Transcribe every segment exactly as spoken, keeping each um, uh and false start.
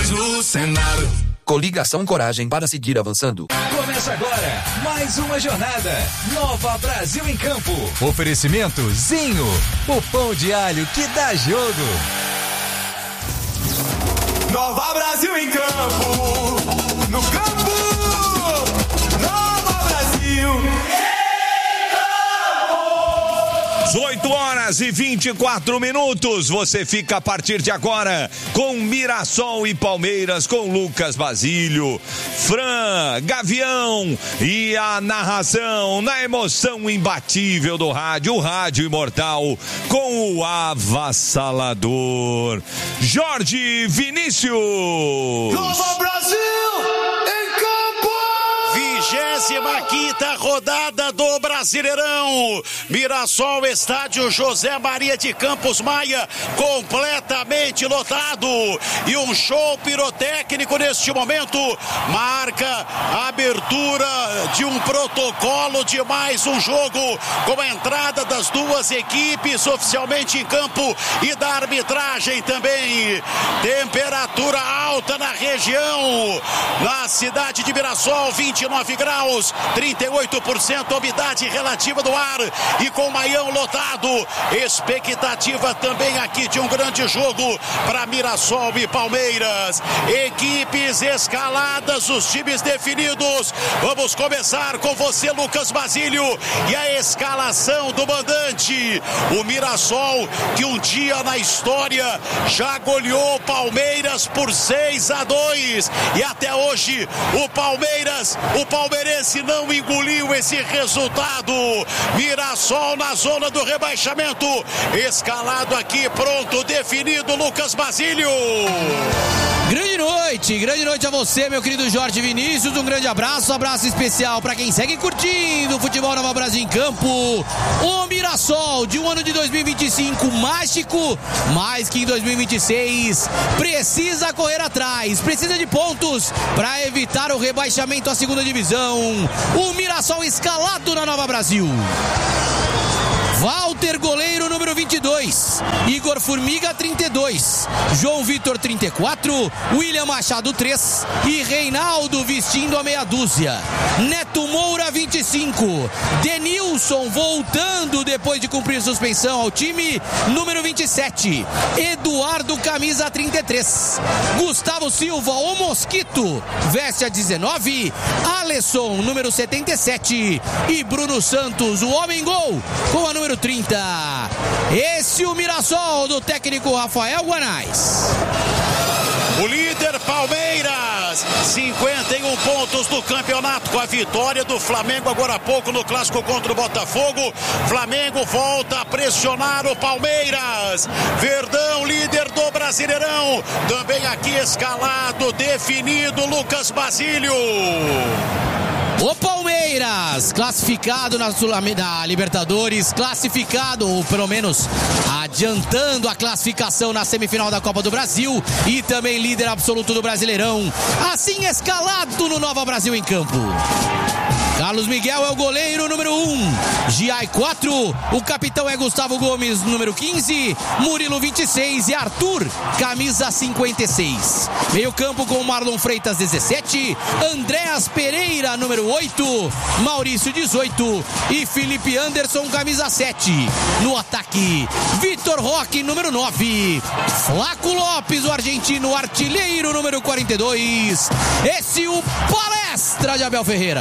Nós no Senado. Coligação Coragem para seguir avançando. Começa agora mais uma jornada. Nova Brasil em Campo. Oferecimento Zinho, o pão de alho que dá jogo. Nova Brasil em Campo. No campo. Nova Brasil. dezoito horas e vinte e quatro minutos. Você fica a partir de agora com Mirassol e Palmeiras, com Lucas Basílio, Fran, Gavião e a narração na emoção imbatível do rádio, o rádio imortal com o avassalador Jorge Vinícius. Nova Brasil em campo. vigésima quinta rodada do Brasileirão. Mirassol, estádio José Maria de Campos Maia, completamente lotado. E um show pirotécnico neste momento marca a abertura de um protocolo de mais um jogo, com a entrada das duas equipes oficialmente em campo e da arbitragem também. Temperatura alta na região, na cidade de Mirassol, vinte e nove graus, trinta e oito por cento umidade relativa do ar e com o Maião lotado. Expectativa também aqui de um grande jogo para Mirassol e Palmeiras. Equipes escaladas, os times definidos. Vamos começar com você, Lucas Basílio, e a escalação do mandante. O Mirassol, que um dia na história já goleou o Palmeiras por seis a dois, e até hoje o Palmeiras, o palmeirense não engoliu esse resultado. Mirassol na zona do rebaixamento, escalado aqui, pronto, definido, Lucas Basílio. Grande noite, grande noite a você, meu querido Jorge Vinícius, um grande abraço, um abraço especial para quem segue curtindo o futebol Nova Brasil em campo. O Mirassol de um ano de dois mil e vinte e cinco mágico, mais que em dois mil e vinte e seis, precisa correr atrás, precisa de pontos para evitar o rebaixamento à segunda divisão. O Mirassol escalado na Nova Brasil: Walter, goleiro, número vinte e dois. Igor Formiga, trinta e dois. João Vitor, trinta e quatro. William Machado, três. E Reinaldo vestindo a meia dúzia. Neto Moura, vinte e cinco. Denilson voltando depois de cumprir suspensão ao time, número vinte e sete. Eduardo, camisa trinta e três. Gustavo Silva, o Mosquito, veste a dezenove. Alisson, número setenta e sete. E Bruno Santos, o homem-gol, com a número trinta. Esse o Mirassol do técnico Rafael Guanais. O líder Palmeiras, cinquenta e um pontos do campeonato, com a vitória do Flamengo agora há pouco no clássico contra o Botafogo. Flamengo volta a pressionar o Palmeiras. Verdão, líder do Brasileirão, também aqui escalado, definido, Lucas Basílio. O Palmeiras, classificado na, Sul- na Libertadores, classificado, ou pelo menos adiantando a classificação na semifinal da Copa do Brasil, e também líder absoluto do Brasileirão, assim escalado no Nova Brasil em campo. Carlos Miguel é o goleiro, número um. G I quatro. O capitão é Gustavo Gomes, número quinze. Murilo, vinte e seis. E Arthur, camisa cinquenta e seis. Meio campo com Marlon Freitas, dezessete. Andréas Pereira, número oito. Maurício, dezoito. E Felipe Anderson, camisa sete. No ataque, Vitor Roque, número nove. Flaco Lopes, o argentino, artilheiro, número quarenta e dois. Esse o Palestra de Abel Ferreira.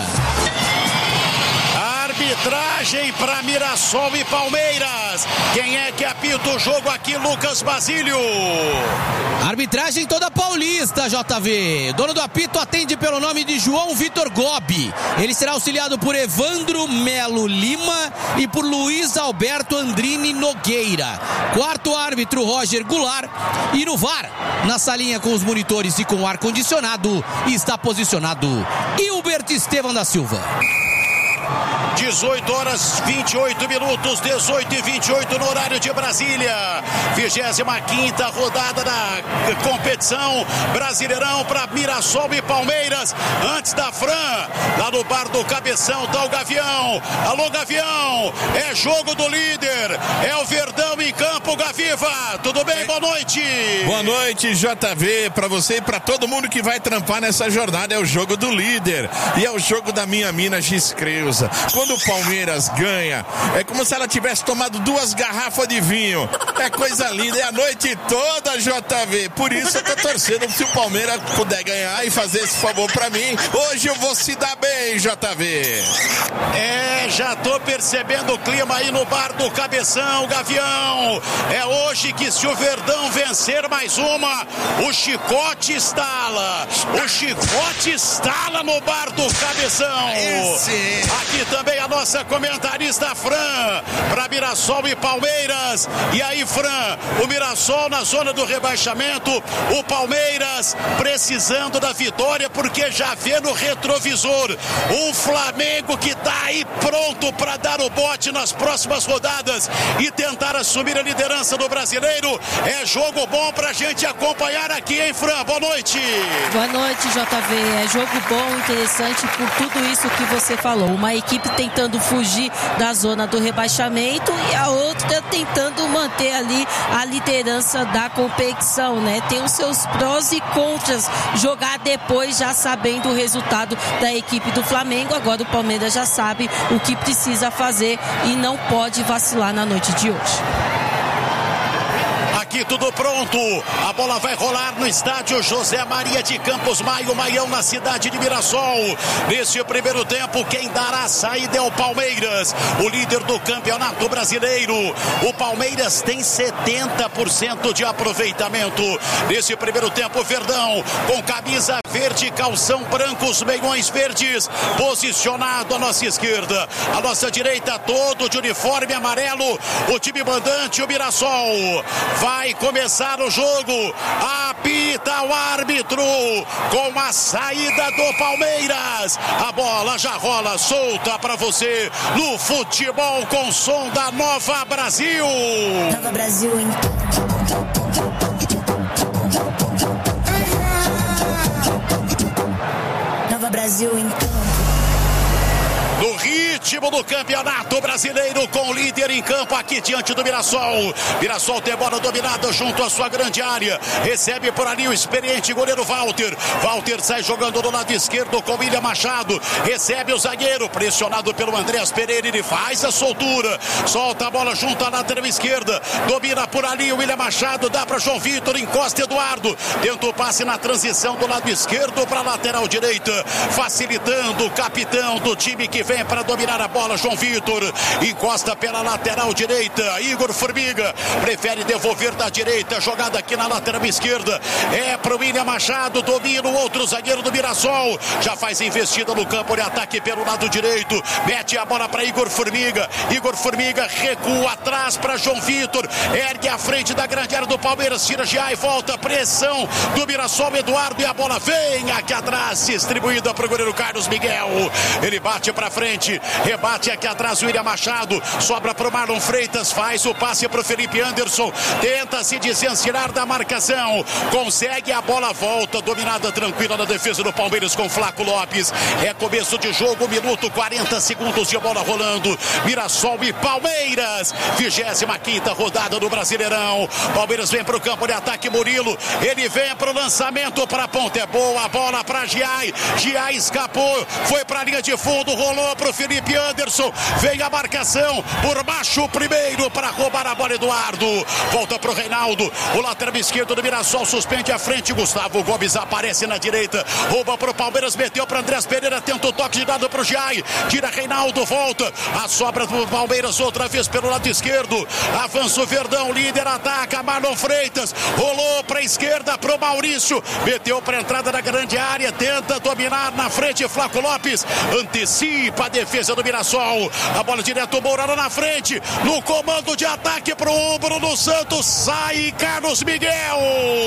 Arbitragem para Mirassol e Palmeiras. Quem é que apita o jogo aqui, Lucas Basílio? Arbitragem toda paulista, J V. Dono do apito atende pelo nome de João Vitor Gobi. Ele será auxiliado por Evandro Melo Lima e por Luiz Alberto Andrini Nogueira. Quarto árbitro, Roger Goulart. E no V A R, na salinha com os monitores e com ar-condicionado, está posicionado Hilbert Estevam da Silva. dezoito horas vinte e oito minutos, dezoito e vinte e oito no horário de Brasília. vigésima quinta rodada da competição Brasileirão para Mirassol e Palmeiras. Antes da Fran, lá no bar do Cabeção, tá o Gavião. Alô, Gavião, é jogo do líder, é o Verdão em campo, Gaviva. Tudo bem? Boa noite. Boa noite, J V, para você e para todo mundo que vai trampar nessa jornada. É o jogo do líder e é o jogo da minha mina Giscreusa. Quando o Palmeiras ganha, é como se ela tivesse tomado duas garrafas de vinho. É coisa linda, é a noite toda, J V. Por isso eu tô torcendo, se o Palmeiras puder ganhar e fazer esse favor pra mim, hoje eu vou se dar bem, J V. É, já tô percebendo o clima aí no bar do Cabeção, Gavião. É hoje que, se o Verdão vencer mais uma, o chicote estala. O chicote estala no bar do Cabeção. Esse. Aqui também a nossa comentarista Fran, para Mirassol e Palmeiras. E aí, Fran, o Mirassol na zona do rebaixamento, o Palmeiras precisando da vitória, porque já vê no retrovisor um Flamengo que tá aí pronto para dar o bote nas próximas rodadas e tentar assumir a liderança do Brasileiro. É jogo bom pra gente acompanhar aqui, hein, Fran? Boa noite. Boa noite, J V. É jogo bom, interessante por tudo isso que você falou. Uma equipe tentando fugir da zona do rebaixamento e a outra tentando manter ali a liderança da competição, né? Tem os seus prós e contras. Jogar depois já sabendo o resultado da equipe do Flamengo. Agora o Palmeiras já sabe o que precisa fazer e não pode vacilar na noite de hoje. Aqui tudo pronto, a bola vai rolar no estádio José Maria de Campos Maio, Maião, na cidade de Mirassol. Nesse primeiro tempo, quem dará a saída é o Palmeiras, o líder do Campeonato Brasileiro. O Palmeiras tem setenta por cento de aproveitamento. Nesse primeiro tempo, Verdão, com camisa verde, calção branco, os meiões verdes, posicionado à nossa esquerda. À nossa direita, todo de uniforme amarelo, o time mandante, o Mirassol. Vai começar o jogo, apita o árbitro com a saída do Palmeiras. A bola já rola solta para você no futebol com som da Nova Brasil. Nova Brasil, hein? Nova Brasil, então. No ritmo do Campeonato Brasileiro, com o líder em campo aqui diante do Mirassol. Mirassol tem bola dominada junto à sua grande área. Recebe por ali o experiente goleiro Walter. Walter sai jogando do lado esquerdo com William Machado. Recebe o zagueiro, pressionado pelo Andrés Pereira. Ele faz a soltura. Solta a bola junto à lateral esquerda. Domina por ali o William Machado. Dá para João Vitor, encosta Eduardo. Tenta o passe na transição do lado esquerdo para a lateral direita. Facilitando o capitão do time que vem para dominar a bola, João Vitor. Encosta pela lateral direita. Igor Formiga prefere devolver da direita. Jogada aqui na lateral esquerda. É para o William Machado. Domina o outro zagueiro do Mirassol. Já faz investida no campo de ataque pelo lado direito. Mete a bola para Igor Formiga. Igor Formiga recua atrás para João Vitor. Ergue a frente da grande área do Palmeiras. Tira já e volta. Pressão do Mirassol, Eduardo. E a bola vem aqui atrás, distribuída para o goleiro Carlos Miguel. Ele bate para frente, rebate aqui atrás o William Machado, sobra para o Marlon Freitas, faz o passe para o Felipe Anderson, tenta se desencilhar da marcação, consegue, a bola volta, dominada tranquila na defesa do Palmeiras com Flaco Lopes. É começo de jogo, minuto quarenta segundos de bola rolando. Mirassol e Palmeiras, vigésima quinta rodada do Brasileirão. Palmeiras vem para o campo de ataque, Murilo, ele vem para o lançamento para a ponta, é boa a bola para Giai, Giai escapou, foi para a linha de fundo, rolou para o Felipe Anderson, vem a marcação por baixo, o primeiro para roubar a bola, Eduardo, volta para o Reinaldo, o lateral esquerdo do Mirassol suspende a frente, Gustavo Gomes aparece na direita, rouba para o Palmeiras, meteu para Andrés Pereira, tenta o toque de dado para o Giai, tira Reinaldo, volta, a sobra do Palmeiras outra vez pelo lado esquerdo, avança o Verdão, líder, ataca, Marlon Freitas, rolou para a esquerda para o Maurício, meteu para a entrada da grande área, tenta dominar na frente, Flaco Lopes antecipa a defesa do Mirassol, a bola direto, Moura lá na frente, frente, no comando de ataque pro ombro do Santos, sai Carlos Miguel.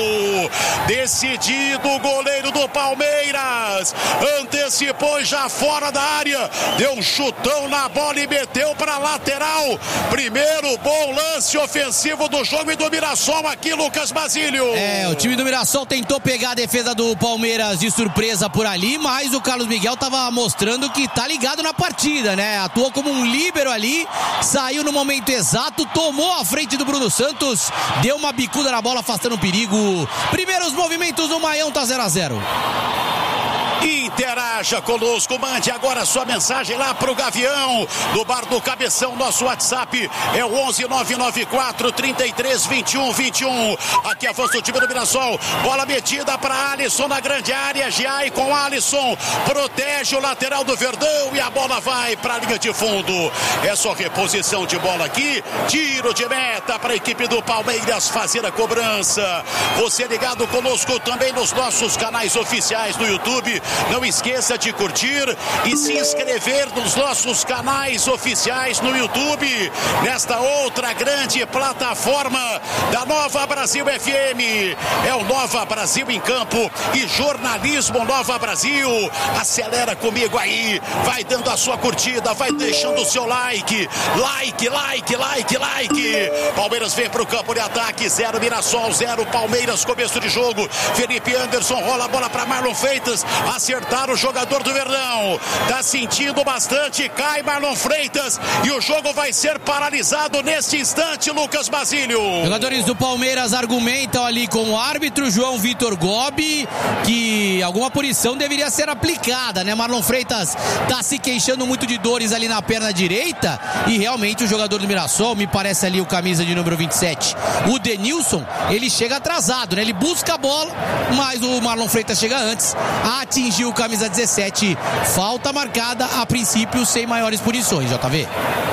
Decidido o goleiro do Palmeiras, antecipou já fora da área, deu um chutão na bola e meteu pra lateral. Primeiro bom lance ofensivo do jogo e do Mirassol aqui, Lucas Basílio. É, o time do Mirassol tentou pegar a defesa do Palmeiras de surpresa por ali, mas o Carlos Miguel tava mostrando que tá ligado na partida, né? Atuou como um líbero ali, saiu no momento exato, tomou a frente do Bruno Santos, deu uma bicuda na bola, afastando o perigo. Primeiros movimentos do Maião, tá zero a zero. Interaja conosco, mande agora sua mensagem lá pro Gavião, do Bar do Cabeção. Nosso WhatsApp é o onze nove nove quatro, trinta e três, vinte e um, vinte e um. Aqui avança o time do Mirassol, bola metida para Alisson na grande área, Giai com Alisson, protege o lateral do Verdão e a bola vai para a linha de fundo. É só reposição de bola aqui, tiro de meta para a equipe do Palmeiras fazer a cobrança. Você ligado conosco também nos nossos canais oficiais do YouTube. Não esqueça de curtir e se inscrever nos nossos canais oficiais no YouTube, nesta outra grande plataforma da Nova Brasil F M. É o Nova Brasil em Campo e Jornalismo Nova Brasil. Acelera comigo aí, vai dando a sua curtida, vai deixando o seu like. Like, like, like, like. Palmeiras vem pro campo de ataque, zero Mirassol, zero Palmeiras, começo de jogo. Felipe Anderson rola a bola para Marlon Freitas, acertar o jogador do Verdão, tá sentindo bastante, cai Marlon Freitas e o jogo vai ser paralisado neste instante, Lucas Basílio. Jogadores do Palmeiras argumentam ali com o árbitro João Vitor Gobi que alguma punição deveria ser aplicada, né? Marlon Freitas tá se queixando muito de dores ali na perna direita e realmente o jogador do Mirassol, me parece ali o camisa de número vinte e sete, o Denilson, ele chega atrasado, né? Ele busca a bola, mas o Marlon Freitas chega antes, atingiu o camisa dezessete, falta marcada a princípio sem maiores punições, J V.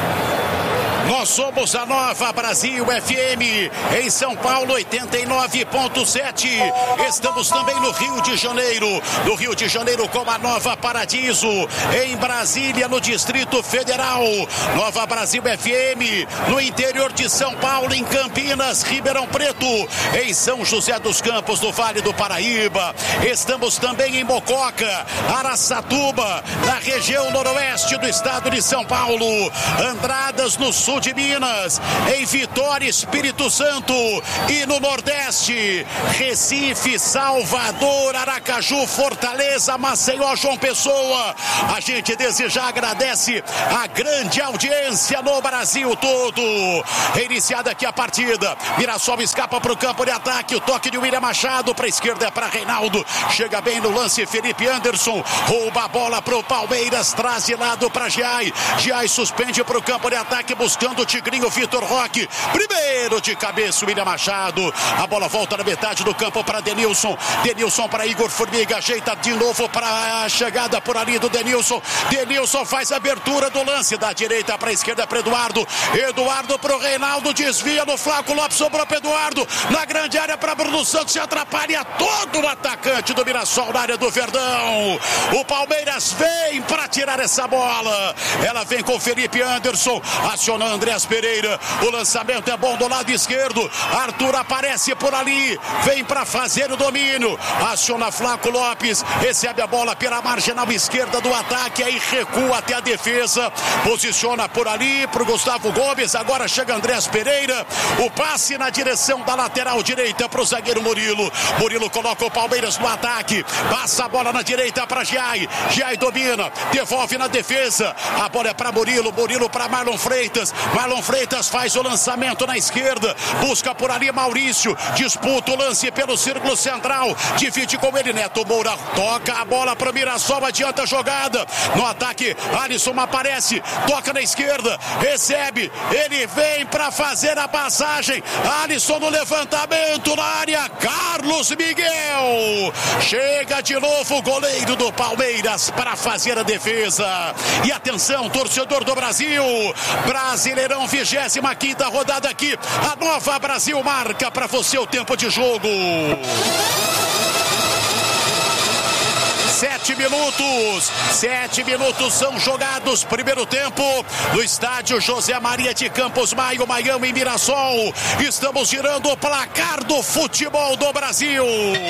Nós somos a Nova Brasil F M em São Paulo, oitenta e nove ponto sete. Estamos também no Rio de Janeiro, no Rio de Janeiro com a Nova Paradiso, em Brasília, no Distrito Federal. Nova Brasil F M no interior de São Paulo, em Campinas, Ribeirão Preto, em São José dos Campos, no Vale do Paraíba. Estamos também em Mococa, Araçatuba, na região noroeste do estado de São Paulo. Andradas, no sul de Minas, em Vitória, Espírito Santo e no Nordeste, Recife, Salvador, Aracaju, Fortaleza, Maceió, João Pessoa. A gente deseja, agradece a grande audiência no Brasil todo. Reiniciada aqui a partida, Mirassol escapa para o campo de ataque, o toque de William Machado, para a esquerda é para Reinaldo, chega bem no lance Felipe Anderson, rouba a bola para o Palmeiras, traz de lado para Giai, Giai suspende para o campo de ataque, buscando o Tigrinho Vitor Roque, primeiro de cabeça William Machado, a bola volta na metade do campo para Denilson, Denilson para Igor Formiga, ajeita de novo para a chegada por ali do Denilson, Denilson faz a abertura do lance, da direita para a esquerda para Eduardo, Eduardo para o Reinaldo, desvia no Flaco Lopes, sobrou para Eduardo, na grande área para Bruno Santos, se atrapalha todo o atacante do Mirassol na área do Verdão. O Palmeiras vem para tirar essa bola, ela vem com Felipe Anderson, acionando Andrés Pereira, o lançamento é bom do lado esquerdo, Arthur aparece por ali, vem para fazer o domínio, aciona Flaco Lopes, recebe a bola pela marginal esquerda do ataque, aí recua até a defesa, posiciona por ali pro Gustavo Gomes, agora chega Andrés Pereira, o passe na direção da lateral direita pro zagueiro Murilo, Murilo coloca o Palmeiras no ataque, passa a bola na direita para Giai, Giai domina, devolve na defesa, a bola é para Murilo, Murilo para Marlon Freitas, Marlon Freitas faz o lançamento na esquerda, busca por ali Maurício, disputa o lance pelo círculo central, divide com ele Neto Moura, toca a bola para o Mirassol, adianta a jogada, no ataque Alisson aparece, toca na esquerda, recebe, ele vem para fazer a passagem, Alisson no levantamento na área, Carlos Miguel, chega de novo o goleiro do Palmeiras para fazer a defesa, e atenção torcedor do Brasil, Brasileirão, vigésima quinta rodada aqui, a Nova Brasil marca para você o tempo de jogo. Sete minutos. Sete minutos são jogados. Primeiro tempo no estádio José Maria de Campos Maia, Miami, Mirassol. Estamos girando o placar do futebol do Brasil.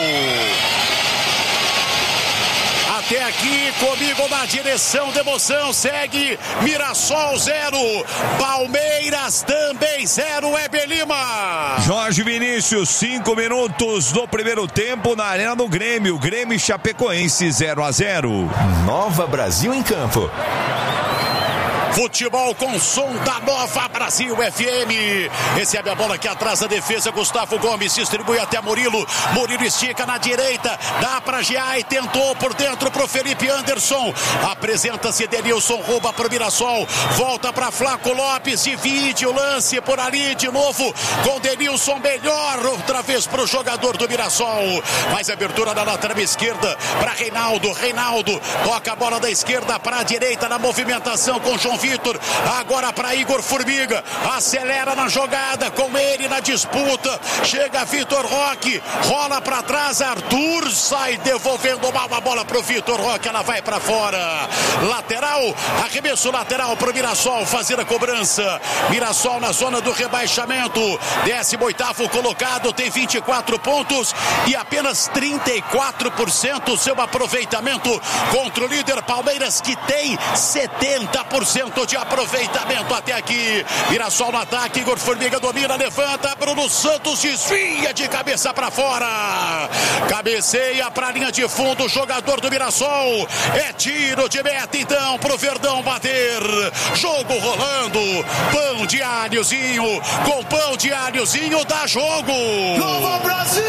Até aqui, comigo na direção de emoção, segue Mirassol zero, Palmeiras também zero, Heber Lima. Jorge Vinícius, cinco minutos do primeiro tempo na Arena do Grêmio, Grêmio e Chapecoense zero a zero. Nova Brasil em campo. Futebol com som da Nova Brasil F M. Recebe a bola aqui atrás da defesa. Gustavo Gomes distribui até Murilo. Murilo estica na direita. Dá para Giai. Tentou por dentro pro Felipe Anderson. Apresenta-se Denilson. Rouba pro Mirassol. Volta para Flaco Lopes. Divide o lance por ali de novo. Com Denilson melhor. Outra vez pro jogador do Mirassol. Mais abertura na lateral esquerda para Reinaldo. Reinaldo toca a bola da esquerda para a direita na movimentação com João Vitor, agora para Igor Formiga, acelera na jogada, com ele na disputa, chega Vitor Roque, rola para trás, Arthur sai devolvendo mal a bola pro Vitor Roque, ela vai para fora, lateral, arremesso lateral pro Mirassol fazer a cobrança. Mirassol na zona do rebaixamento, décimo oitavo colocado, tem vinte e quatro pontos e apenas trinta e quatro por cento seu aproveitamento contra o líder Palmeiras, que tem setenta por cento de aproveitamento até aqui. Mirassol no ataque, Igor Formiga domina, levanta, Bruno Santos desvia de cabeça para fora, cabeceia para a linha de fundo, jogador do Mirassol, é tiro de meta então pro Verdão bater, jogo rolando, pão de alhozinho, com pão de alhozinho dá jogo. Nova Brasil!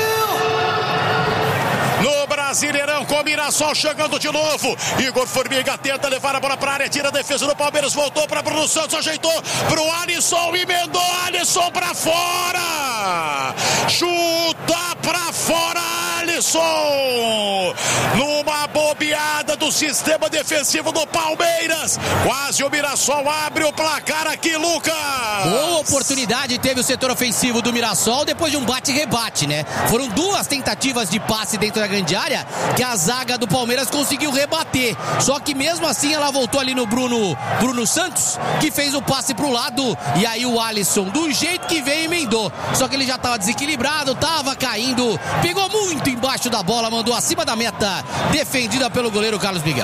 No Brasileirão, com o Mirassol chegando de novo. Igor Formiga tenta levar a bola para a área, tira a defesa do Palmeiras, voltou para Bruno Santos, ajeitou para o Alisson, emendou Alisson para fora. Chuta para fora, Alisson. Numa bobeada do sistema defensivo do Palmeiras. Quase o Mirassol abre o placar aqui, Lucas. Boa oportunidade teve o setor ofensivo do Mirassol depois de um bate-rebate, né? Foram duas tentativas de passe dentro da grande área que a zaga do Palmeiras conseguiu rebater. Só que mesmo assim ela voltou ali no Bruno, Bruno Santos, que fez o passe pro lado, e aí o Alisson, do jeito que veio, emendou. Só que ele já estava desequilibrado, estava caindo, pegou muito embaixo da bola, mandou acima da meta, defendida pelo goleiro Carlos Miguel.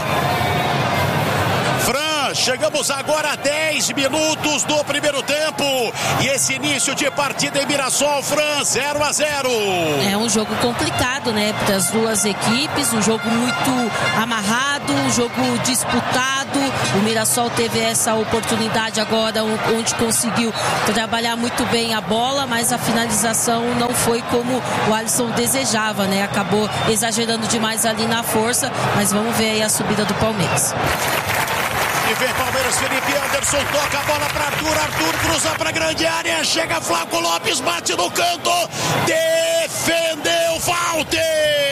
Fran, chegamos agora a dez minutos do primeiro tempo e esse início de partida em Mirassol, Fran, zero a zero. É um jogo complicado, né, para as duas equipes, um jogo muito amarrado, um jogo disputado. O Mirassol teve essa oportunidade agora onde conseguiu trabalhar muito bem a bola, mas a finalização não foi como o Alisson desejava, né? Acabou exagerando demais ali na força, mas vamos ver aí a subida do Palmeiras. E vem Palmeiras, Felipe Anderson toca a bola para Arthur, Arthur cruza para grande área, chega Flaco Lopes, bate no canto, defendeu Walter,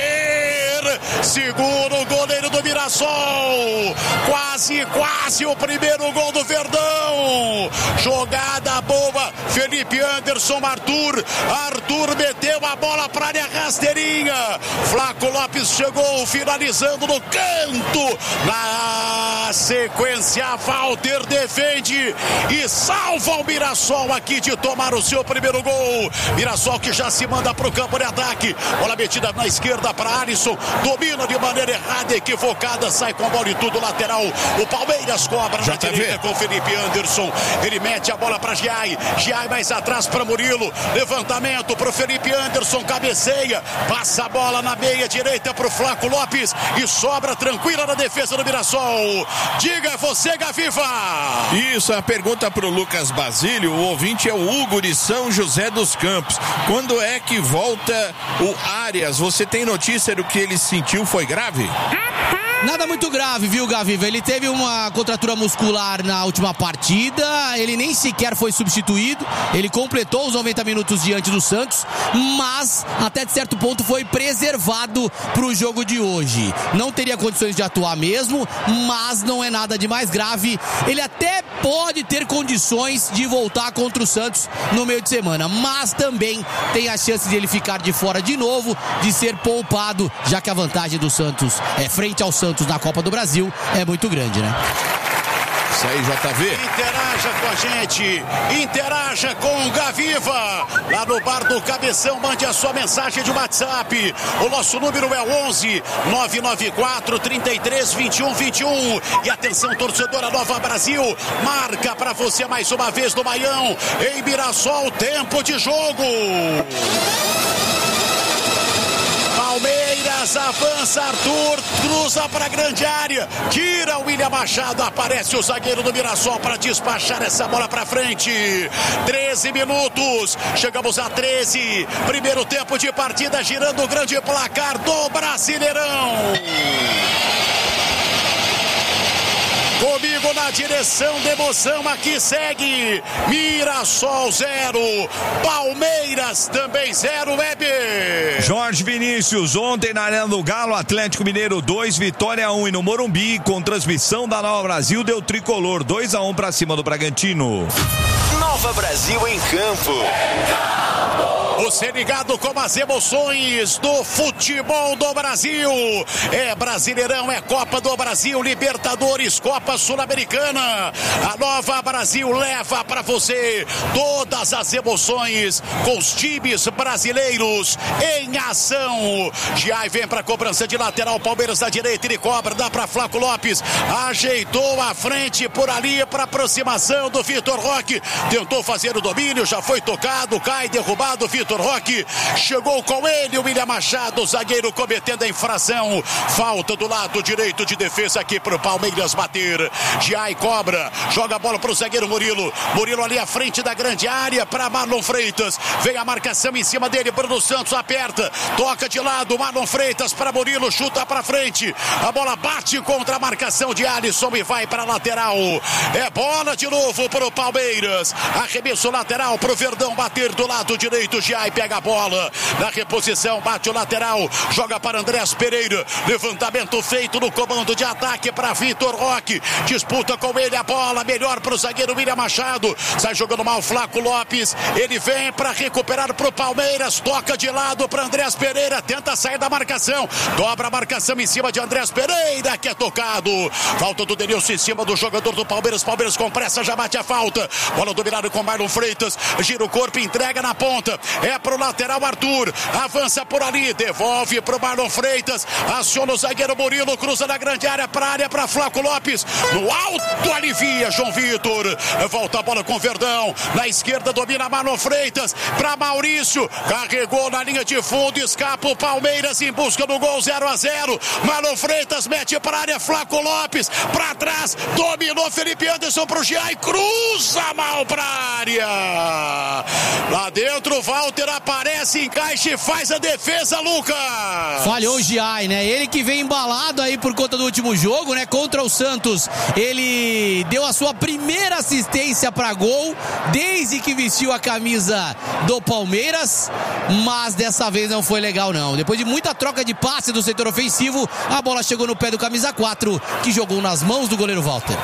segura o goleiro do Mirassol, quase, quase o primeiro gol do Verdão, jogada boa, Felipe Anderson, Arthur, Arthur meteu a bola para a área rasteirinha, Flaco Lopes chegou finalizando no canto, na sequência Walter defende e salva o Mirassol aqui de tomar o seu primeiro gol. Mirassol que já se manda para o campo de ataque, bola metida na esquerda para Alisson, domina de maneira errada, equivocada, sai com a bola e tudo lateral. O Palmeiras cobra na direita com Felipe Anderson, ele mete a bola para Giai, Giai mais atrás para Murilo, levantamento para o Felipe Anderson, cabeceia, passa a bola na meia direita para o Flaco Lopes e sobra tranquila na defesa do Mirassol. Diga você, Gaviva. Isso, a pergunta para o Lucas Basílio, o ouvinte é o Hugo de São José dos Campos. Quando é que volta o Arias? Você tem notícia do que ele sentiu? Foi grave? Nada muito grave, viu, Gaviva? Ele teve uma contratura muscular na última partida, ele nem sequer foi substituído, ele completou os noventa minutos diante do Santos, mas até de certo ponto foi preservado para o jogo de hoje. Não teria condições de atuar mesmo, mas não é nada de mais grave. Ele até pode ter condições de voltar contra o Santos no meio de semana, mas também tem a chance de ele ficar de fora de novo, de ser poupado, já que a vantagem do Santos é frente ao Santos Santos na Copa do Brasil é muito grande, né? Isso aí, J V. Interaja com a gente, interaja com o Gaviva, lá no Bar do Cabeção, mande a sua mensagem de WhatsApp. O nosso número é o onze nove nove quatro, trinta e três, vinte e um, vinte e um. E atenção, torcedora Nova Brasil, marca pra você mais uma vez no Maião, em Mirassol, tempo de jogo. Palmeiras avança, Arthur cruza para a grande área, tira o William Machado, aparece o zagueiro do Mirassol para despachar essa bola para frente. treze minutos, chegamos a treze, primeiro tempo de partida, girando o grande placar do Brasileirão. Comigo na direção de emoção, aqui segue Mirassol zero, Palmeiras também zero, Weber. Jorge Vinícius, ontem na Arena do Galo, Atlético Mineiro dois, Vitória um, e no Morumbi, com transmissão da Nova Brasil, deu tricolor dois a um para cima do Bragantino. Nova Brasil em campo. Você ligado com as emoções do futebol do Brasil. É Brasileirão, é Copa do Brasil, Libertadores, Copa Sul-Americana. A Nova Brasil leva para você todas as emoções com os times brasileiros em ação. Giai vem para a cobrança de lateral, Palmeiras da direita, ele cobra, dá para Flaco Lopes, ajeitou a frente por ali para aproximação do Vitor Roque, tentou fazer o domínio, já foi tocado, cai derrubado, Vitor Roque, chegou com ele o William Machado, zagueiro cometendo a infração, falta do lado direito de defesa aqui para o Palmeiras bater. Giai cobra, joga a bola para o zagueiro Murilo, Murilo ali à frente da grande área para Marlon Freitas, vem a marcação em cima dele, Bruno Santos aperta, toca de lado, Marlon Freitas para Murilo, chuta para frente, a bola bate contra a marcação de Alisson e vai para a lateral, é bola de novo para o Palmeiras, arremesso lateral para o Verdão bater do lado direito. Giai pega a bola na reposição, bate o lateral, joga para Andrés Pereira, levantamento feito no comando de ataque para Vitor Roque, disputa com ele a bola, melhor para o zagueiro William Machado, sai jogando mal Flaco Lopes, ele vem para recuperar para o Palmeiras, toca de lado para Andrés Pereira, tenta sair da marcação, dobra a marcação em cima de Andrés Pereira, que é tocado, falta do Denilson em cima do jogador do Palmeiras, Palmeiras com pressa, já bate a falta, bola dominada com Marlon Freitas, gira o corpo, entrega na ponta, é pro lateral Arthur, avança por ali, devolve pro Marlon Freitas, aciona o zagueiro Murilo, cruza na grande área, pra área para Flaco Lopes, no alto alivia João Vitor, volta a bola com Verdão, na esquerda domina Marlon Freitas, pra Maurício, carregou na linha de fundo, escapa o Palmeiras em busca do gol, zero a zero, Marlon Freitas mete pra área, Flaco Lopes, pra trás, dominou Felipe Anderson pro Giai, cruza mal pra área, lá dentro Walter aparece, encaixa e faz a defesa, Lucas. Falhou o Giai, né? Ele que vem embalado aí por conta do último jogo, né? Contra o Santos, ele deu a sua primeira assistência para gol desde que vestiu a camisa do Palmeiras, mas dessa vez não foi legal não. Depois de muita troca de passe do setor ofensivo, a bola chegou no pé do camisa quatro, que jogou nas mãos do goleiro Walter.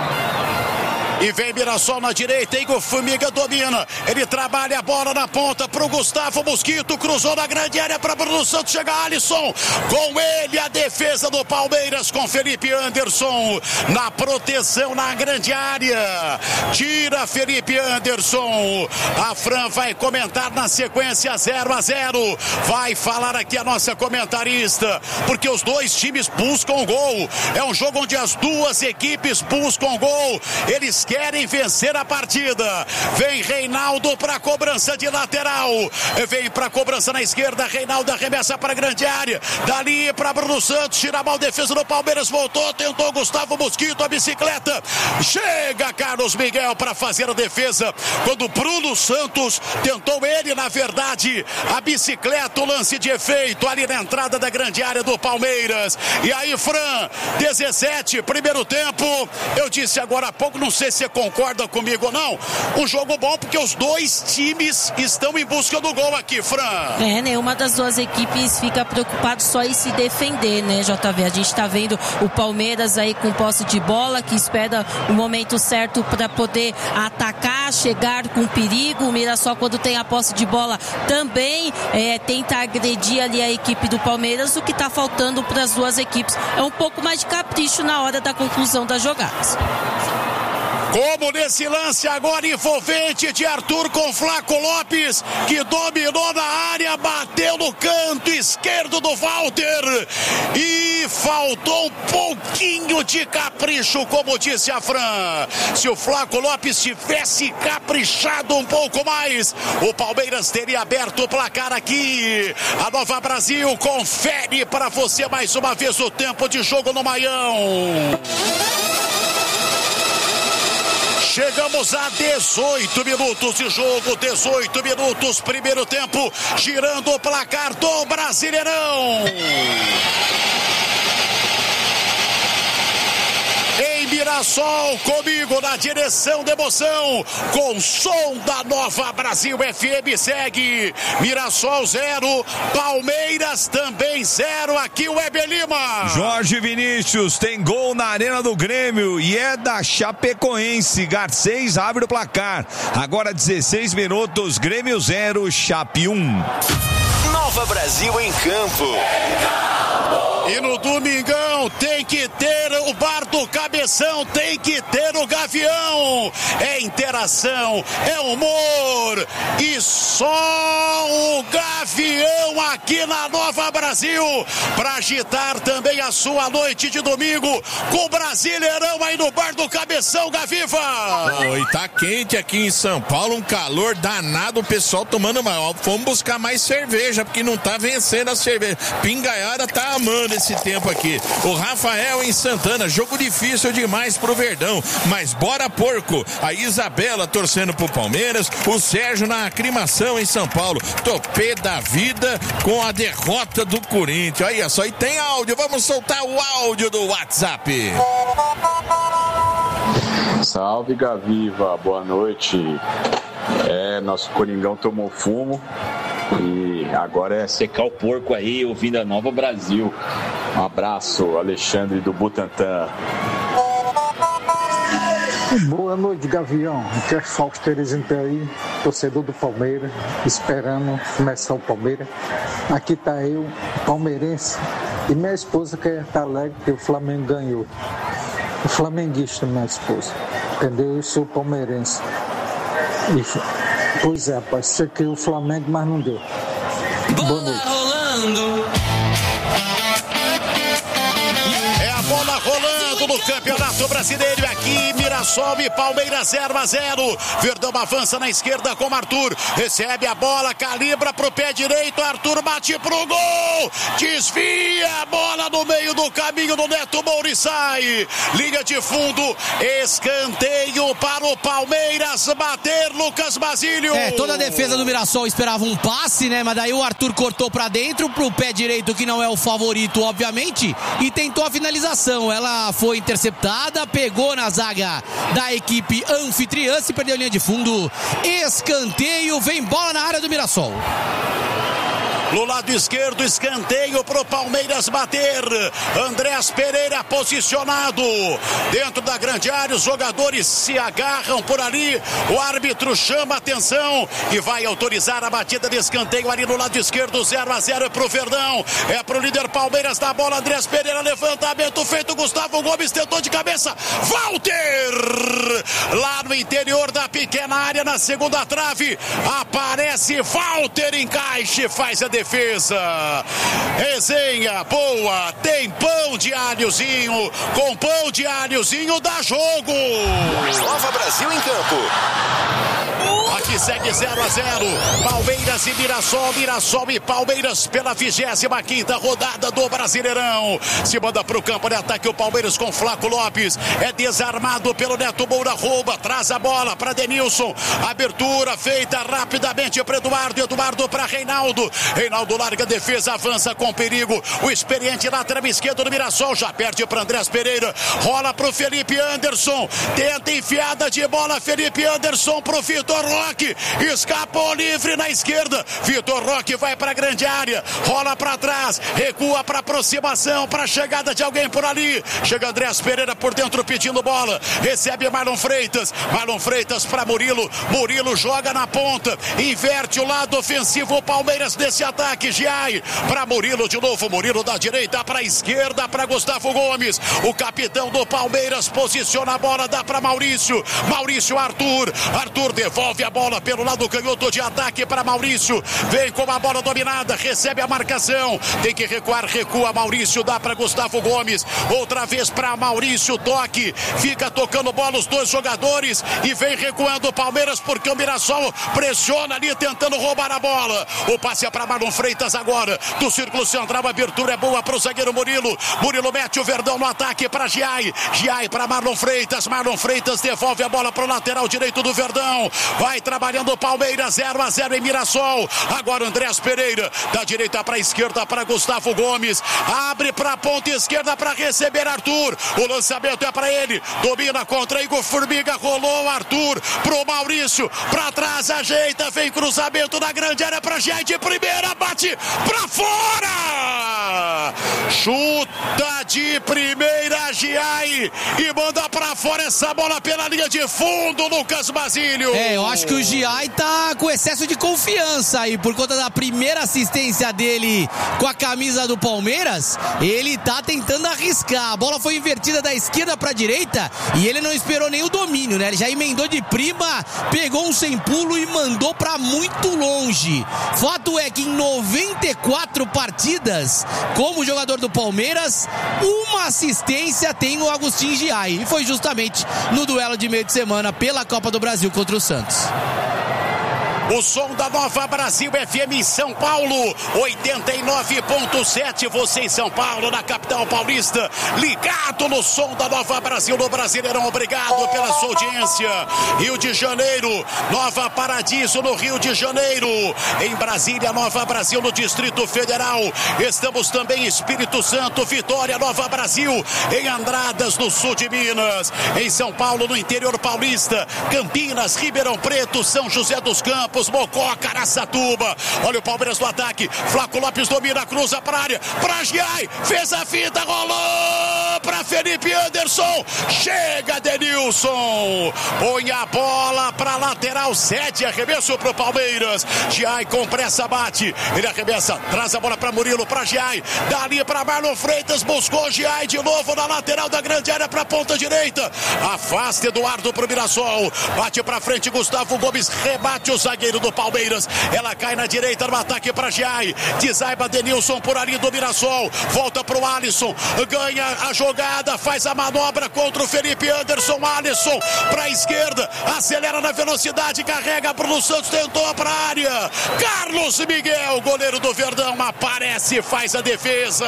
E vem Mirassol na direita, Igor Formiga domina, ele trabalha a bola na ponta pro Gustavo Mosquito, cruzou na grande área para Bruno Santos, chega Alisson, com ele a defesa do Palmeiras com Felipe Anderson, na proteção na grande área, tira Felipe Anderson, a Fran vai comentar na sequência zero a zero, vai falar aqui a nossa comentarista, porque os dois times buscam o gol, é um jogo onde as duas equipes buscam o gol, eles querem vencer a partida. Vem Reinaldo para a cobrança de lateral. Vem para a cobrança na esquerda. Reinaldo arremessa para a grande área. Dali para Bruno Santos. Tira a mal defesa do Palmeiras. Voltou. Tentou Gustavo Mosquito. A bicicleta. Chega Carlos Miguel para fazer a defesa. Quando Bruno Santos tentou ele, na verdade, a bicicleta, o lance de efeito ali na entrada da grande área do Palmeiras. E aí, Fran, dezessete, primeiro tempo. Eu disse agora há pouco, não sei se você concorda comigo ou não. Um jogo bom porque os dois times estão em busca do gol aqui, Fran. É, nenhuma das duas equipes fica preocupada só em se defender, né, J V? A gente tá vendo o Palmeiras aí com posse de bola, que espera o momento certo para poder atacar, chegar com perigo. O Mirassol, quando tem a posse de bola, também é, tenta agredir ali a equipe do Palmeiras. O que tá faltando para as duas equipes é um pouco mais de capricho na hora da conclusão das jogadas. Como nesse lance agora envolvente de Arthur com Flaco Lopes, que dominou na área, bateu no canto esquerdo do Walter e faltou um pouquinho de capricho, como disse a Fran. Se o Flaco Lopes tivesse caprichado um pouco mais, o Palmeiras teria aberto o placar aqui. A Nova Brasil confere para você mais uma vez o tempo de jogo no Maião. Chegamos a dezoito minutos de jogo, dezoito minutos, primeiro tempo, girando o placar do Brasileirão. Em Mirassol, comigo na direção da emoção, com som da Nova Brasil F M, segue Mirassol zero, Palmeiras também zero, aqui o Weber Lima. Jorge Vinícius tem gol na Arena do Grêmio e é da Chapecoense. Garcês abre o placar. Agora dezesseis minutos, Grêmio zero, Chape um. Nova Brasil em campo. E no domingão tem que ter o bar do Cabeção, tem que ter o Gavião. É interação, é humor e só o Gavião aqui na Nova Brasil para agitar também a sua noite de domingo com o Brasileirão aí no bar do Cabeção, Gaviva. Oh, e tá quente aqui em São Paulo, um calor danado, o pessoal tomando mais. Vamos buscar mais cerveja, porque não tá vencendo a cerveja. Pingaiada tá amando esse tempo aqui. O Rafael em Santana, jogo difícil demais pro Verdão, mas bora porco. A Isabela torcendo pro Palmeiras, o Sérgio na aclimação em São Paulo. Topê da vida com a derrota do Corinthians. Aí só, e tem áudio, vamos soltar o áudio do WhatsApp. Salve, Gaviva, boa noite. É, nosso Coringão tomou fumo e agora é secar o porco aí, ouvindo a Nova Brasil. Um abraço, Alexandre do Butantã. Boa noite, Gavião. Aqui é Fausto Terezinho aí, torcedor do Palmeiras, esperando começar o Palmeiras. Aqui tá eu, palmeirense, e minha esposa que tá alegre porque o Flamengo ganhou. O flamenguista, minha esposa, entendeu? Eu sou palmeirense. E, pois é, rapaz, você queria o Flamengo, mas não deu. Boa noite. Rolando. É a bola rolando no Campeonato Brasileiro. Aqui, Mirassol e Palmeiras zero a zero. Verdão avança na esquerda com Arthur. Recebe a bola, calibra pro pé direito. Arthur bate pro gol. Desvia a bola no meio do caminho do Neto Moura e sai. Linha de fundo. Escanteio para o Palmeiras bater, Lucas Basílio. É, toda a defesa do Mirassol esperava um passe, né? Mas daí o Arthur cortou pra dentro, pro pé direito, que não é o favorito, obviamente, e tentou a finalização. Ela foi interceptada, pegou na zaga da equipe anfitriã, se perdeu a linha de fundo. Escanteio, vem bola na área do Mirassol. No lado esquerdo, escanteio pro Palmeiras bater. Andrés Pereira posicionado dentro da grande área. Os jogadores se agarram por ali. O árbitro chama atenção e vai autorizar a batida de escanteio ali no lado esquerdo. zero a zero pro Verdão. É pro líder Palmeiras da bola. Andrés Pereira, levantamento feito. Gustavo Gomes tentou de cabeça. Walter! Lá no interior da pequena área, na segunda trave. Aparece Walter, encaixe, faz a defesa. Defesa, resenha boa, tem pão de alhozinho, com pão de alhozinho dá jogo. Nova Brasil em campo. Aqui segue zero a zero, Palmeiras e Mirassol, Mirassol e Palmeiras pela vigésima quinta rodada do Brasileirão. Se manda para o campo de ataque o Palmeiras com Flaco Lopes, é desarmado pelo Neto Moura, rouba, traz a bola para Denilson, abertura feita rapidamente para Eduardo, Eduardo para Reinaldo, Reinaldo larga a defesa, avança com perigo. O experiente lateral esquerdo do Mirassol já perde para Andrés Pereira. Rola pro Felipe Anderson. Tenta enfiada de bola. Felipe Anderson pro Vitor Roque. Escapou livre na esquerda. Vitor Roque vai para a grande área. Rola para trás. Recua para aproximação. Para a chegada de alguém por ali. Chega Andrés Pereira por dentro pedindo bola. Recebe Marlon Freitas. Marlon Freitas para Murilo. Murilo joga na ponta. Inverte o lado ofensivo. O Palmeiras nesse ataque. Giai para Murilo de novo. Murilo da direita para a esquerda para Gustavo Gomes. O capitão do Palmeiras posiciona a bola. Dá para Maurício. Maurício Arthur. Arthur devolve a bola pelo lado canhoto de ataque para Maurício. Vem com a bola dominada. Recebe a marcação. Tem que recuar. Recua Maurício. Dá para Gustavo Gomes. Outra vez para Maurício. Toque. Fica tocando bola os dois jogadores. E vem recuando o Palmeiras porque o Mirassol pressiona ali tentando roubar a bola. O passe é para Marlon Freitas agora. Do círculo central. A abertura é boa para o zagueiro Murilo. Murilo mete o Verdão no ataque para Giai. Giai para Marlon Freitas. Marlon Freitas devolve a bola para o lateral direito do Verdão. Vai trabalhando o Palmeiras. zero a zero em Mirassol. Agora Andrés Pereira. Da direita para a esquerda para Gustavo Gomes. Abre para a ponta esquerda para receber Arthur. O lançamento é para ele. Domina contra Igor Formiga. Rolou Arthur pro Maurício. Para trás ajeita. Vem cruzamento na grande área para Giai de primeira. Bate para fora. Chuta de primeira Giai. E manda para fora essa bola pela linha de fundo, Lucas Basílio. É, eu acho que o Giai tá com excesso de confiança aí por conta da primeira assistência dele com a camisa do Palmeiras. Ele tá tentando arriscar. A bola foi invertida da esquerda pra direita e ele não esperou nem o domínio, né? Ele já emendou de prima, pegou um sem pulo e mandou pra muito longe. Fato é que em noventa e quatro partidas como jogador do Palmeiras, uma assistência tem o Agustin Giai. E foi justamente no duelo de meio de semana pela Copa do Brasil contra o Santos. O som da Nova Brasil F M em São Paulo, oitenta e nove ponto sete. Você em São Paulo, na capital paulista, ligado no som da Nova Brasil no Brasileirão. Obrigado pela sua audiência. Rio de Janeiro, Nova Paradiso no Rio de Janeiro. Em Brasília, Nova Brasil no Distrito Federal. Estamos também em Espírito Santo, Vitória, Nova Brasil. Em Andradas, no sul de Minas. Em São Paulo, no interior paulista. Campinas, Ribeirão Preto, São José dos Campos, Mococa, Araçatuba. Olha o Palmeiras no ataque. Flaco Lopes domina, cruza para a área. Para Giai, fez a fita, rolou para Felipe Anderson. Chega Denilson. Põe a bola para lateral, sete. Arremesso para o Palmeiras. Giai com pressa bate. Ele arremessa, traz a bola para Murilo, para Giai. Dali para Marlon Freitas. Buscou Giai de novo na lateral da grande área para a ponta direita. Afasta Eduardo para o Mirassol. Bate para frente Gustavo Gomes. Rebate o zagueiro do Palmeiras, ela cai na direita no ataque para Giai, desaiba Denilson por ali do Mirassol, volta para o Alisson, ganha a jogada, faz a manobra contra o Felipe Anderson. Alisson para a esquerda, acelera na velocidade, carrega Bruno Santos, tentou para a área, Carlos Miguel, goleiro do Verdão, aparece, faz a defesa.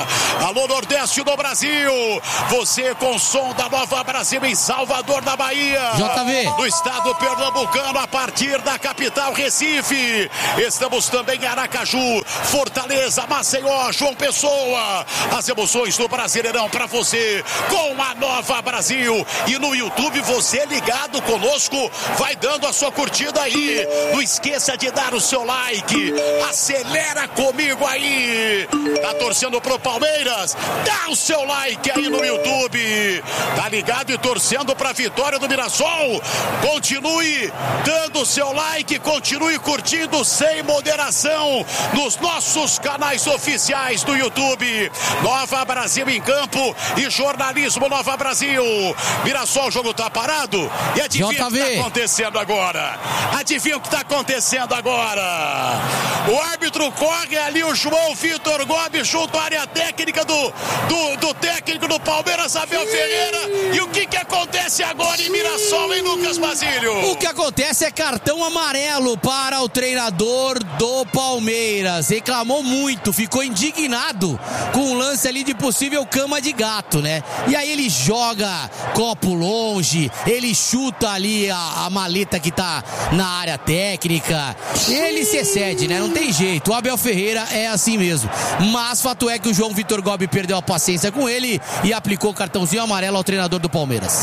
Alô Nordeste do Brasil, você com o som da Nova Brasil em Salvador, da Bahia, J V, do estado pernambucano, a partir da capital Recife. Estamos também em Aracaju, Fortaleza, Maceió, João Pessoa. As emoções do Brasileirão para você com a Nova Brasil. E no YouTube, você ligado conosco, vai dando a sua curtida aí. Não esqueça de dar o seu like. Acelera comigo aí. Tá torcendo pro Palmeiras? Dá o seu like aí no YouTube. Tá ligado e torcendo pra vitória do Mirassol? Continue dando o seu like. Continue curtindo sem moderação nos nossos canais oficiais do YouTube. Nova Brasil em campo e jornalismo Nova Brasil. Mirassol, o jogo tá parado? E adivinha o que tá acontecendo agora? Adivinha o que tá acontecendo agora? O árbitro corre ali, o João Vitor Gomes junto à área técnica do, do, do técnico do Palmeiras, Abel Ferreira. E o que que acontece agora em Mirassol, hein, Lucas Basílio? O que acontece é cartão amarelo para o treinador do Palmeiras. Reclamou muito, ficou indignado com o lance ali de possível cama de gato. chato, né? E aí ele joga copo longe, ele chuta ali a, a maleta que tá na área técnica. Ele se excede, né? Não tem jeito. O Abel Ferreira é assim mesmo. Mas fato é que o João Vitor Gobi perdeu a paciência com ele e aplicou o cartãozinho amarelo ao treinador do Palmeiras.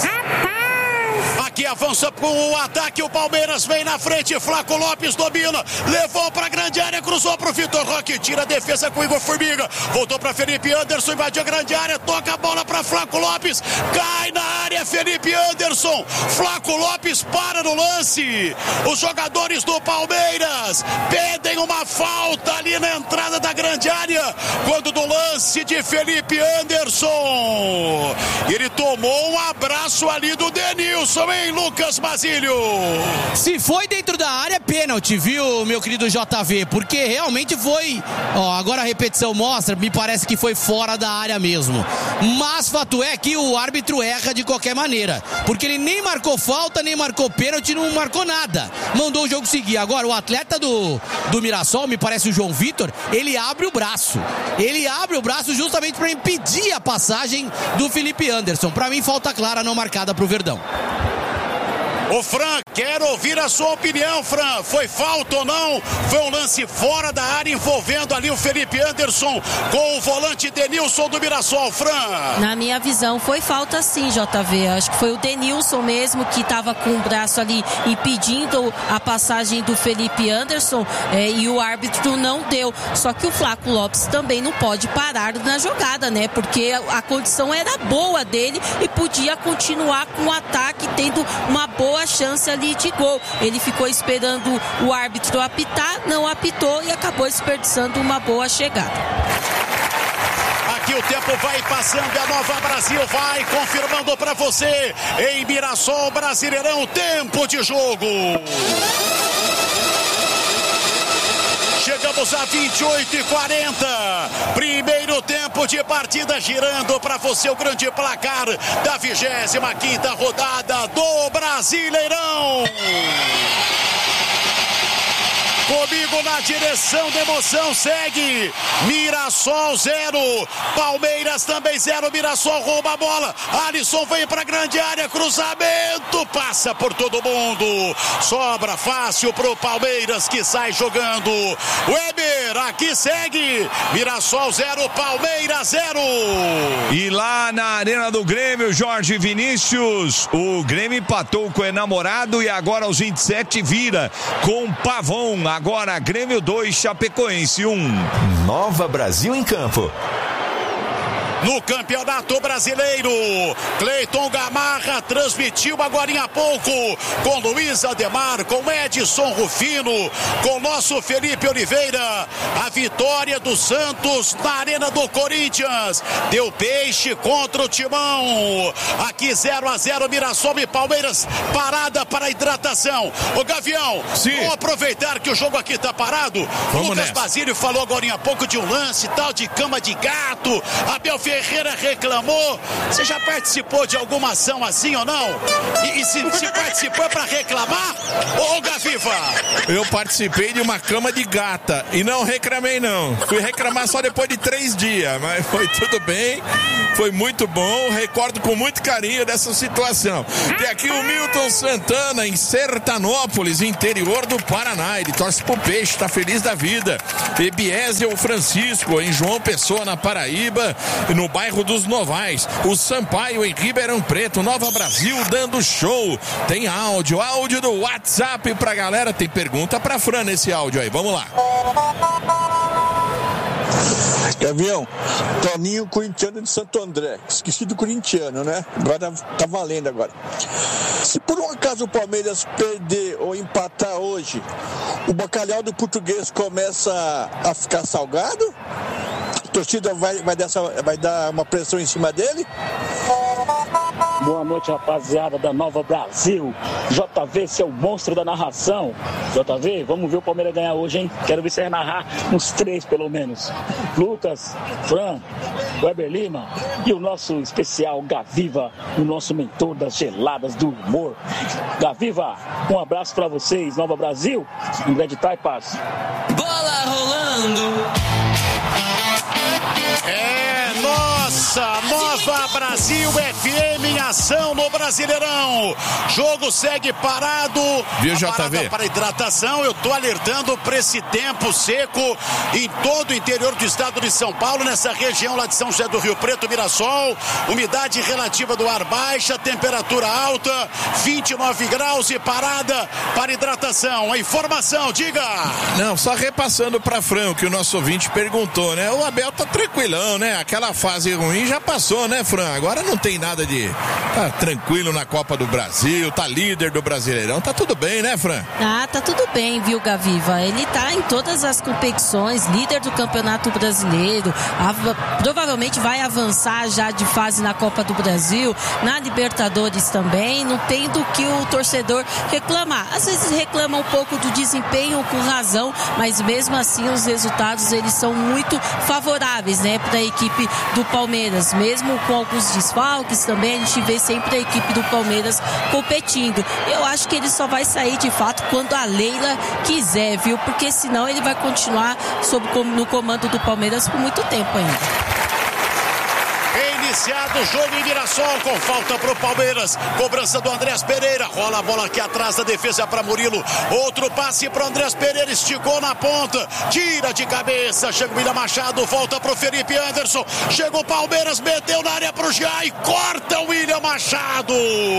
Aqui avança com o ataque, o Palmeiras vem na frente, Flaco Lopes domina, levou pra grande área, cruzou pro Vitor Roque, tira a defesa com o Igor Formiga, voltou pra Felipe Anderson, invadiu a grande área, toca a bola pra Flaco Lopes, cai na área Felipe Anderson, Flaco Lopes para no lance, os jogadores do Palmeiras pedem uma falta ali na entrada da grande área, quando do lance de Felipe Anderson, ele tomou um abraço ali do Denilson, hein, Lucas Basílio? Se foi dentro da área, pênalti, viu, meu querido J V? Porque realmente foi, ó, agora a repetição mostra, me parece que foi fora da área mesmo. Mas fato é que o árbitro erra de qualquer maneira, porque ele nem marcou falta, nem marcou pênalti, não marcou nada. Mandou o jogo seguir. Agora, o atleta do, do Mirassol, me parece o João Vitor, ele abre o braço. Ele abre o braço justamente para impedir a passagem do Felipe Anderson. Para mim, falta clara não marcada pro Verdão. Ô Fran, quero ouvir a sua opinião, Fran. Foi falta ou não? Foi um lance fora da área envolvendo ali o Felipe Anderson com o volante Denilson do Mirassol, Fran. Na minha visão, foi falta sim, J V. Acho que foi o Denilson mesmo que estava com o braço ali impedindo a passagem do Felipe Anderson é, e o árbitro não deu. Só que o Flaco Lopes também não pode parar na jogada, né? Porque a condição era boa dele e podia continuar com o ataque, tendo uma boa a chance ali de gol. Ele ficou esperando o árbitro apitar, não apitou e acabou desperdiçando uma boa chegada. Aqui o tempo vai passando e a Nova Brasil vai confirmando para você em Mirassol, Brasileirão, tempo de jogo. Chegamos a vinte e oito e quarenta. Primeiro tempo de partida, girando para você o grande placar da vigésima quinta rodada do Brasileirão. Comigo na direção da emoção segue Mirassol zero, Palmeiras também zero, Mirassol rouba a bola, Alisson vem pra grande área, cruzamento, passa por todo mundo, sobra fácil pro Palmeiras que sai jogando. Weber, aqui segue Mirassol zero, Palmeiras zero. E lá na Arena do Grêmio, Jorge Vinícius, o Grêmio empatou com o enamorado e agora aos vinte e sete vira com Pavão. Agora Grêmio dois, Chapecoense um. Nova Brasil em campo. No Campeonato Brasileiro, Cleiton Gamarra transmitiu agora há pouco com Luiz Ademar, com Edson Rufino, com nosso Felipe Oliveira, a vitória do Santos na Arena do Corinthians, deu peixe contra o Timão, aqui zero a zero, Mirassol e Palmeiras, parada para a hidratação. Ô Gavião, sim, vamos aproveitar que o jogo aqui tá parado. Vamos Lucas nessa. Basílio falou agora há pouco de um lance tal de cama de gato, Abel Ferreira reclamou. Você já participou de alguma ação assim ou não? E, e se, se participou para reclamar? Ô Gaviva! Eu participei de uma cama de gata e não reclamei não. Fui reclamar só depois de três dias, mas foi tudo bem, foi muito bom, recordo com muito carinho dessa situação. Tem aqui o Milton Santana em Sertanópolis, interior do Paraná. Ele torce pro Peixe, tá feliz da vida. E Biésio Francisco em João Pessoa, na Paraíba, no bairro dos Novais. O Sampaio em Ribeirão Preto, Nova Brasil dando show. Tem áudio, áudio do WhatsApp pra galera. Tem pergunta pra Fran nesse áudio aí, vamos lá. Gavião, Toninho corintiano de Santo André, esqueci do corintiano, né? Agora tá valendo agora. Se por um acaso o Palmeiras perder ou empatar hoje, o bacalhau do Português começa a ficar salgado? A torcida vai, vai, dessa, vai dar uma pressão em cima dele? Boa noite, rapaziada da Nova Brasil. J V, seu monstro da narração. J V, vamos ver o Palmeiras ganhar hoje, hein? Quero ver você narrar uns três, pelo menos. Lucas, Fran, Weber Lima e o nosso especial Gaviva, o nosso mentor das geladas do humor. Gaviva, um abraço pra vocês, Nova Brasil. Um grande Taipas. Bola rolando. É, nós Começa Nova Brasil F M em ação no Brasileirão. Jogo segue parado. Viu, J V? Para hidratação, eu tô alertando para esse tempo seco em todo o interior do estado de São Paulo, nessa região lá de São José do Rio Preto, Mirassol. Umidade relativa do ar baixa, temperatura alta, vinte e nove graus e parada para hidratação. A informação, diga! Não, só repassando para Fran, o que o nosso ouvinte perguntou, né? O Abel tá tranquilão, né? Aquela fase ruim já passou, né, Fran? Agora não tem nada de... Tá tranquilo na Copa do Brasil, tá líder do Brasileirão, tá tudo bem, né, Fran? Ah, tá tudo bem, viu, Gaviva? Ele tá em todas as competições, líder do Campeonato Brasileiro, a, provavelmente vai avançar já de fase na Copa do Brasil, na Libertadores também, não tem do que o torcedor reclamar. Às vezes reclama um pouco do desempenho com razão, mas mesmo assim os resultados eles são muito favoráveis, né, para a equipe do Palmeiras, mesmo com alguns desfalques também, a gente vê sempre a equipe do Palmeiras competindo. Eu acho que ele só vai sair de fato quando a Leila quiser, viu, porque senão ele vai continuar sob, no comando do Palmeiras por muito tempo ainda. Iniciado o jogo em Mirassol, com falta pro Palmeiras, cobrança do Andrés Pereira, rola a bola aqui atrás da defesa para Murilo, outro passe pro Andrés Pereira, esticou na ponta, tira de cabeça, chega o William Machado, volta pro Felipe Anderson, chegou o Palmeiras, meteu na área pro Jai, corta o William Machado,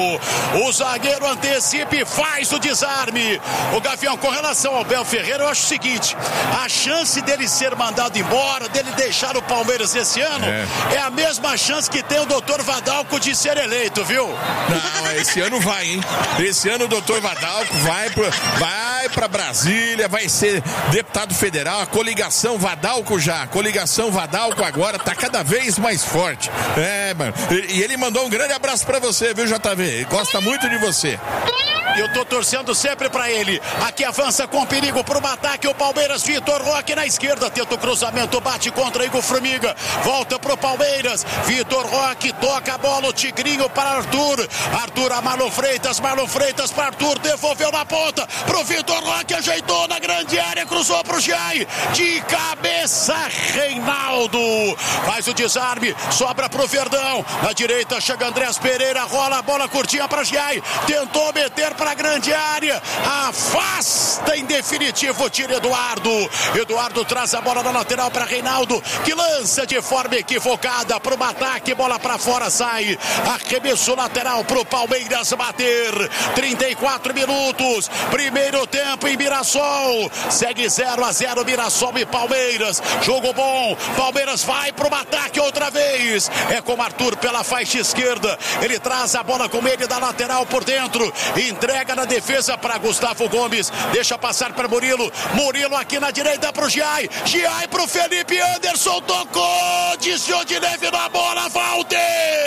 o zagueiro antecipa e faz o desarme. O Gavião, com relação ao Bel Ferreira, eu acho o seguinte, a chance dele ser mandado embora, dele deixar o Palmeiras esse ano, é, é a mesma chance que tem o doutor Vadalco de ser eleito, viu? Não, esse ano vai, hein? Esse ano o doutor Vadalco vai pro, vai pra Brasília, vai ser deputado federal, a coligação Vadalco já, a coligação Vadalco agora tá cada vez mais forte. É, mano. E, e ele mandou um grande abraço pra você, viu, J V? Ele gosta muito de você. Eu tô torcendo sempre pra ele. Aqui avança com perigo pro ataque o Palmeiras. Vitor Roque na esquerda, tenta o cruzamento, bate contra Igor Formiga. Volta pro Palmeiras. Vitor Roque toca a bola, o Tigrinho para Arthur. Arthur a Marlon Freitas, Marlon Freitas para Arthur, devolveu na ponta pro Vitor Roque, ajeitou na grande área, cruzou pro Jai. De cabeça, Reinaldo. Faz o desarme, sobra pro Verdão. Na direita chega Andrés Pereira, rola a bola curtinha pra Jai. Tentou meter para a grande área, afasta em definitivo, tira Eduardo. Eduardo traz a bola na lateral para Reinaldo, que lança de forma equivocada para o ataque, bola para fora, sai. Arremesso lateral para o Palmeiras bater. trinta e quatro minutos, primeiro tempo em Mirassol. Segue zero a zero Mirassol e Palmeiras. Jogo bom, Palmeiras vai para o ataque outra vez. É com Arthur pela faixa esquerda. Ele traz a bola com ele da lateral por dentro. Entrega na defesa para Gustavo Gomes, deixa passar para Murilo, Murilo aqui na direita para o Giai, Giai para o Felipe Anderson, tocou, desviou de leve na bola, Walter,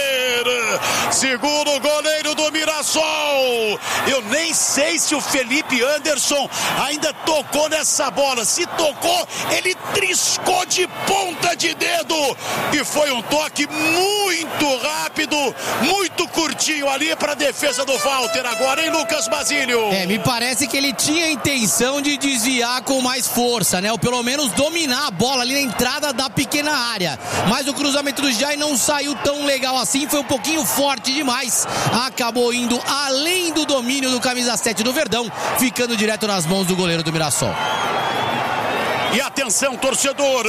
segundo goleiro do Mirassol. Eu nem sei se o Felipe Anderson ainda tocou nessa bola, se tocou, ele triscou de ponta de dedo, e foi um toque muito rápido, muito curtinho ali para a defesa do Walter agora, hein, Lucas Basílio? É, me parece que ele tinha a intenção de desviar com mais força, né? Ou pelo menos dominar a bola ali na entrada da pequena área. Mas o cruzamento do Jai não saiu tão legal assim, foi um pouquinho forte demais. Acabou indo além do domínio do camisa sete do Verdão, ficando direto nas mãos do goleiro do Mirassol. E atenção, torcedor!